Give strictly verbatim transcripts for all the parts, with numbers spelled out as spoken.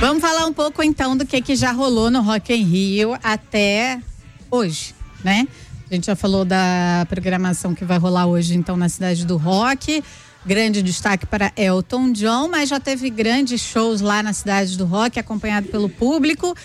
Vamos falar um pouco então do que, que já rolou no Rock in Rio até hoje, né? A gente já falou da programação que vai rolar hoje então na Cidade do Rock. Grande destaque para Elton John, mas já teve grandes shows lá na Cidade do Rock, acompanhado pelo público.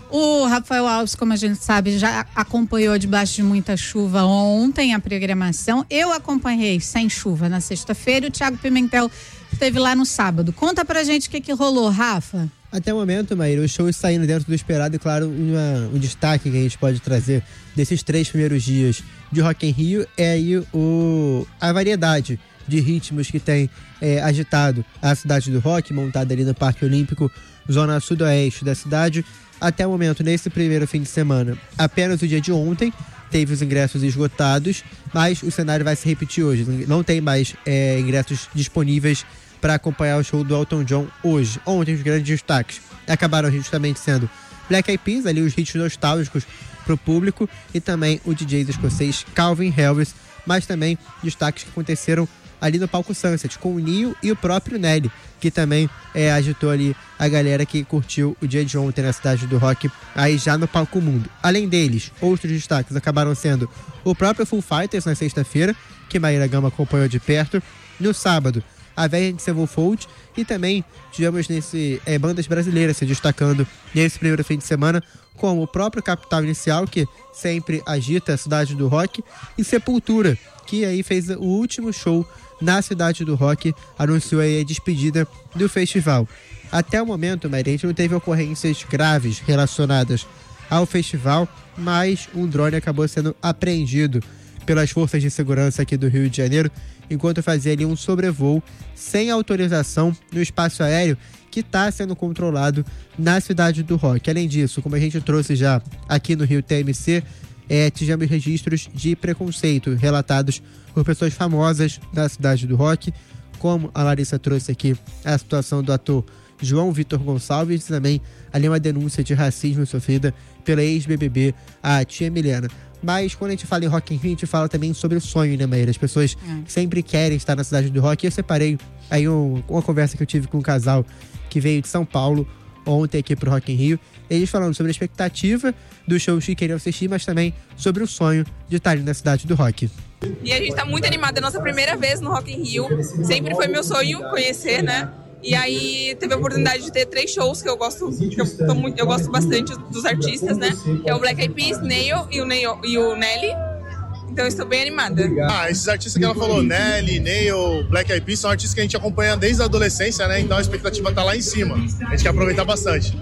O Rafael Alves, como a gente sabe, já acompanhou debaixo de muita chuva ontem a programação. Eu acompanhei sem chuva na sexta-feira e o Thiago Pimentel esteve lá no sábado. Conta pra gente o que, que rolou, Rafa. Até o momento, Maíra, os shows saindo dentro do esperado e, claro, uma, um destaque que a gente pode trazer desses três primeiros dias de Rock in Rio é aí o, a variedade de ritmos que tem é, agitado a Cidade do Rock, montada ali no Parque Olímpico, zona sudoeste da cidade. Até o momento, nesse primeiro fim de semana, apenas o dia de ontem teve os ingressos esgotados, mas o cenário vai se repetir hoje. Não tem mais é, ingressos disponíveis para acompanhar o show do Elton John hoje. Ontem os grandes destaques acabaram justamente sendo Black Eyed Peas, ali os hits nostálgicos para o público, e também o D J escocês Calvin Harris, mas também destaques que aconteceram ali no palco Sunset, com o Neo e o próprio Nelly, que também é, agitou ali a galera que curtiu o dia de ontem na Cidade do Rock, aí já no palco Mundo. Além deles, outros destaques acabaram sendo o próprio Foo Fighters na sexta-feira, que Maíra Gama acompanhou de perto. No sábado, a Avenged Sevenfold, e também tivemos nesse, é, bandas brasileiras se destacando nesse primeiro fim de semana, como o próprio Capital Inicial, que sempre agita a Cidade do Rock, e Sepultura, que aí fez o último show na Cidade do Rock, anunciou aí a despedida do festival. Até o momento, Maria, a gente não teve ocorrências graves relacionadas ao festival, mas um drone acabou sendo apreendido pelas forças de segurança aqui do Rio de Janeiro, enquanto fazia ali um sobrevoo sem autorização no espaço aéreo que está sendo controlado na Cidade do Rock. Além disso, como a gente trouxe já aqui no Rio T M C, É, tivemos registros de preconceito relatados por pessoas famosas da Cidade do Rock, como a Larissa trouxe aqui a situação do ator João Vitor Gonçalves, e também ali uma denúncia de racismo sofrida pela ex-B B B, a tia Milena. Mas quando a gente fala em Rock in Rio, a gente fala também sobre o sonho, né, Maíra? As pessoas hum. sempre querem estar na Cidade do Rock. E eu separei aí um, uma conversa que eu tive com um casal que veio de São Paulo ontem aqui pro Rock in Rio, eles falando sobre a expectativa dos shows que queriam assistir, mas também sobre o sonho de estar ali na Cidade do Rock. E a gente tá muito animada, é a nossa primeira vez no Rock in Rio, sempre foi meu sonho conhecer, né? E aí teve a oportunidade de ter três shows que eu gosto, que eu, tô muito, eu gosto bastante dos artistas, né? Que é o Black Eyed Peas, Neil e o, Neil, e o Nelly. Então eu estou bem animada. Ah, esses artistas que ela falou, Nelly, Neil, Black Eyed Peas, são artistas que a gente acompanha desde a adolescência, né? Então a expectativa tá lá em cima. A gente quer aproveitar bastante.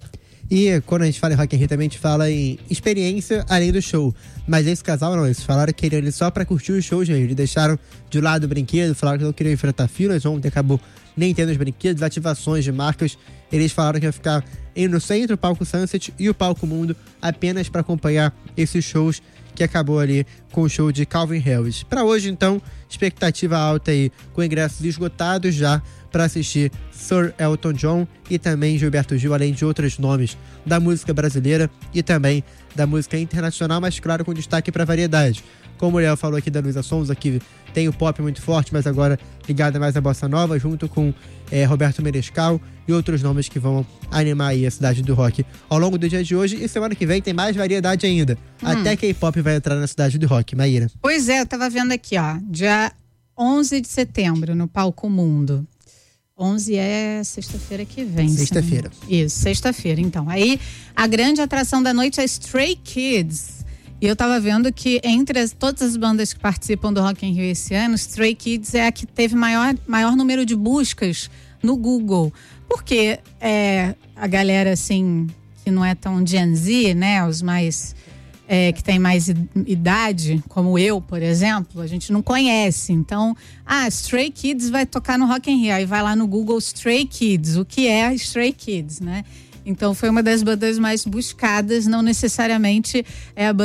E quando a gente fala em Rock in Rio, também a gente fala em experiência além do show. Mas esse casal não, eles falaram que queriam ir só pra curtir os shows, gente. Eles deixaram de lado o brinquedo, falaram que não queriam enfrentar filas. Ontem acabou nem tendo os brinquedos, ativações de marcas. Eles falaram que iam ficar no centro, o palco Sunset e o palco Mundo, apenas para acompanhar esses shows, que acabou ali com o show de Calvin Harris. Para hoje, então, expectativa alta aí, com ingressos esgotados já para assistir Sir Elton John e também Gilberto Gil, além de outros nomes da música brasileira e também da música internacional, mas claro, com destaque para variedade. Como o Léo falou aqui da Luísa Sonza, que tem o pop muito forte, mas agora ligada mais à bossa nova, junto com é, Roberto Menescal e outros nomes que vão animar aí a Cidade do Rock ao longo do dia de hoje. E semana que vem tem mais variedade ainda. Hum. Até K-pop vai entrar na Cidade do Rock, Maíra. Pois é, eu tava vendo aqui, ó, dia onze de setembro, no Palco Mundo. onze é sexta-feira que vem. Sexta-feira. Né? Isso, sexta-feira. Então, aí a grande atração da noite é Stray Kids. E eu tava vendo que entre as, todas as bandas que participam do Rock in Rio esse ano, Stray Kids é a que teve maior, maior número de buscas no Google. Porque é, a galera, assim, que não é tão Gen Z, né? Os mais... É, que tem mais idade, como eu, por exemplo, a gente não conhece. Então, ah, Stray Kids vai tocar no Rock in Rio. Aí vai lá no Google Stray Kids. O que é Stray Kids, né? Então, foi uma das bandas mais buscadas, não necessariamente é a banda